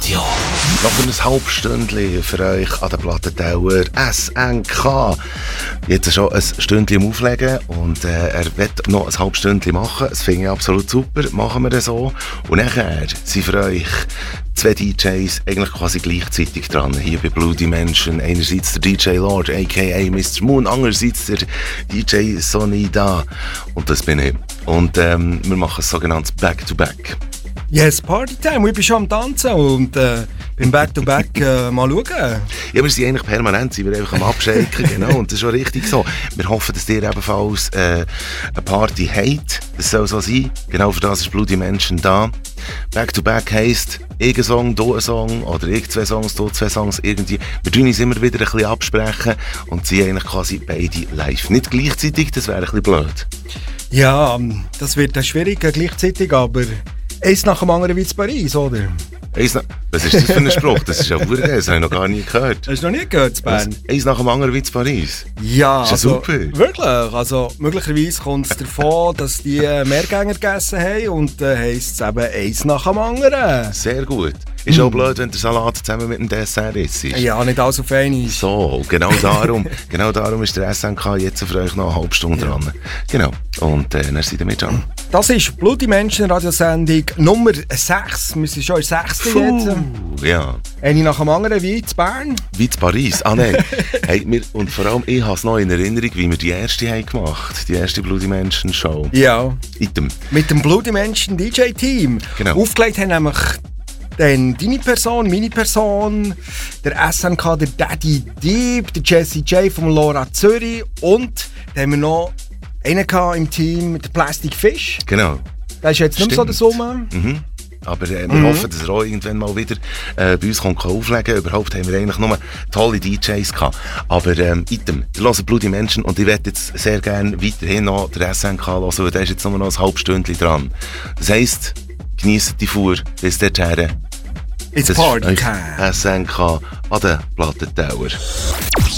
Radio. Noch ein Halbstündchen für euch an der Plattenteller SNK. Jetzt schon ein Stündchen am Auflegen und er wird noch ein Halbstündchen machen. Das finde ich absolut super. Machen wir das so. Und nachher sind für euch zwei DJs eigentlich quasi gleichzeitig dran. Hier bei Blue Dimension. Einerseits der DJ Lord, a.k.a. Mr. Moon. Andererseits der DJ Sonny da. Und das bin ich. Und wir machen ein sogenanntes Back-to-Back. Yes, Partytime. Ich bin schon am Tanzen und beim Back-to-Back mal schauen. Ja, wir sind eigentlich permanent, sind wir einfach am Abschenken, genau, und das ist schon richtig so. Wir hoffen, dass ihr ebenfalls eine Party habt. Das soll so sein. Genau für das ist Blue Dimension da. Back-to-Back heisst, ich ein Song, du ein Song, oder ich zwei Songs, du zwei Songs, irgendwie. Wir tun uns immer wieder ein bisschen absprechen und sind eigentlich quasi beide live. Nicht gleichzeitig, das wäre ein bisschen blöd. Ja, das wird dann schwierig gleichzeitig, aber eins nach dem anderen wie in Paris, oder? Was ist das für ein Spruch? Das ist ja verdammt geil, das habe ich noch gar nie gehört. Hast du noch nie gehört, in Bern? Eins nach dem anderen wie in Paris? Ja, ist also, super. Wirklich. Also, möglicherweise kommt es davon, dass die Mehrgänger gegessen haben und heisst es eben eins nach dem anderen. Sehr gut. Ist auch blöd, wenn der Salat zusammen mit dem Dessert ist. Ja, nicht alles auf einmal. So, genau darum ist der SNK jetzt für euch noch eine halbe Stunde dran. Genau. Und dann seid ihr mit dran. Das ist Blue Dimension Radiosendung Nummer 6. Wir sind schon in der 6. jetzt. Ja. Eine nach dem anderen, wie in Bern. Wie in Paris. Ah nein. Hey, und vor allem, ich habe es noch in Erinnerung, wie wir die erste haben gemacht. Die erste Blue Dimension Show. Ja. Item. Mit dem Blue Dimension DJ Team. Genau. Aufgelegt haben nämlich dann deine Person, meine Person, der SNK, der Daddy Deep, der Jesse J vom Lora Zürich und dann haben wir noch einen im Team, der Plastic Fish. Genau. Der ist jetzt nicht mehr so der Summe. Mhm. Aber wir hoffen, dass er auch irgendwann mal wieder bei uns kommt, auflegen. Überhaupt haben wir eigentlich nur tolle DJs gehabt. Aber Item, der hört Blue Dimension und ich werde jetzt sehr gerne weiterhin noch den SNK hören, weil der ist jetzt nur noch ein halbstündchen dran. Das heisst, genießt die Fuhr bis dorthin. It's Das Party ist Time. SNK an den Plattenteller.